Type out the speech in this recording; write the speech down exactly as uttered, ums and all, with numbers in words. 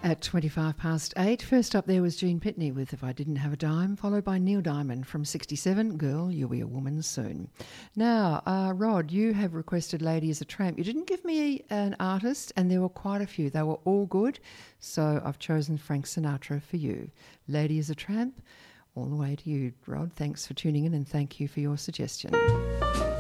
At twenty-five past eight, first up there was Gene Pitney with If I Didn't Have a Dime, followed by Neil Diamond from sixty-seven, Girl, You'll Be a Woman Soon. Now, uh, Rod, you have requested Lady as a Tramp. You didn't give me an artist, and there were quite a few. They were all good, so I've chosen Frank Sinatra for you. Lady as a Tramp, all the way to you, Rod. Thanks for tuning in, and thank you for your suggestion.